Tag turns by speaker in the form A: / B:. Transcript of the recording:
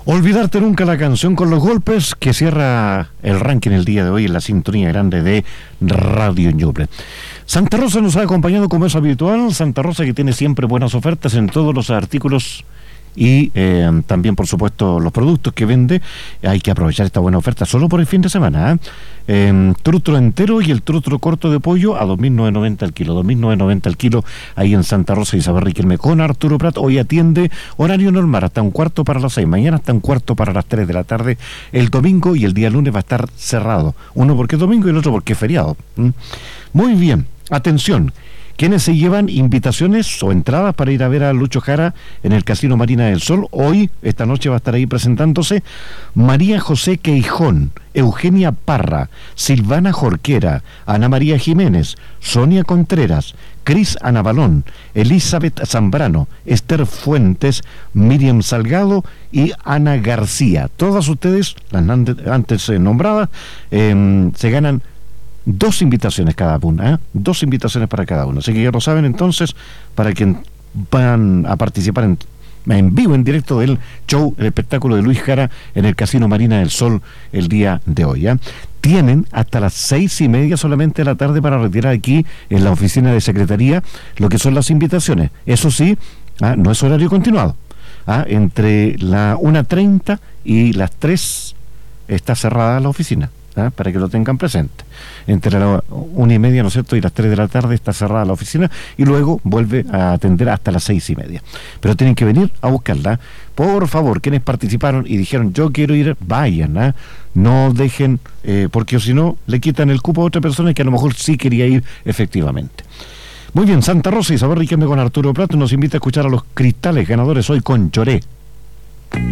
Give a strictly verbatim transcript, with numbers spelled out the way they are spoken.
A: Olvidarte nunca, la canción con los golpes que cierra el ranking el día de hoy en la sintonía grande de Radio Ñuble. Santa Rosa nos ha acompañado como es habitual. Santa Rosa, que tiene siempre buenas ofertas en todos los artículos y eh, también, por supuesto, los productos que vende. Hay que aprovechar esta buena oferta solo por el fin de semana, ¿eh? Eh, trutro entero y el trutro corto de pollo a dos mil novecientos noventa el kilo, dos mil novecientos noventa el kilo, ahí en Santa Rosa, Isabel Riquelme con Arturo Prat. Hoy atiende horario normal hasta un cuarto para las seis, mañana hasta un cuarto para las tres de la tarde, el domingo, y el día lunes va a estar cerrado, uno porque es domingo y el otro porque es feriado. ¿Mm? Muy bien, atención. ¿Quiénes se llevan invitaciones o entradas para ir a ver a Lucho Jara en el Casino Marina del Sol? Hoy, esta noche, va a estar ahí presentándose María José Queijón, Eugenia Parra, Silvana Jorquera, Ana María Jiménez, Sonia Contreras, Cris Anabalón, Elizabeth Zambrano, Esther Fuentes, Miriam Salgado y Ana García. Todas ustedes, las antes nombradas, eh, se ganan dos invitaciones cada una, ¿eh? Dos invitaciones para cada uno. Así que ya lo saben, entonces, para quien van a participar en, en vivo, en directo del show, el espectáculo de Luis Jara en el Casino Marina del Sol el día de hoy, ¿eh? Tienen hasta las seis y media solamente de la tarde para retirar aquí en la oficina de secretaría lo que son las invitaciones. Eso sí, ¿ah? No es horario continuado. ¿Ah? Entre la una treinta y las tres está cerrada la oficina. ¿Ah? Para que lo tengan presente. Entre la una y media, ¿no es cierto?, y las tres de la tarde está cerrada la oficina, y luego vuelve a atender hasta las seis y media. Pero tienen que venir a buscarla. Por favor, quienes participaron y dijeron yo quiero ir, vayan, ¿ah? No dejen, eh, porque si no, le quitan el cupo a otra persona que a lo mejor sí quería ir efectivamente. Muy bien, Santa Rosa, Isabel Riquelme con Arturo Prat nos invita a escuchar a los Cristales, ganadores hoy con Lloré.